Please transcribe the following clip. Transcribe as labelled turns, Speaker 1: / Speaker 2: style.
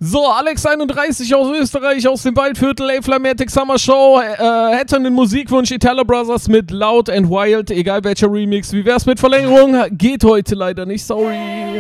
Speaker 1: So, Alex31 aus Österreich, aus dem Waldviertel, A-Flymatic Summer Show, hätte einen Musikwunsch, Italo Brothers mit Loud and Wild, egal welcher Remix. Wie wär's mit Verlängerung? Geht heute leider nicht, sorry.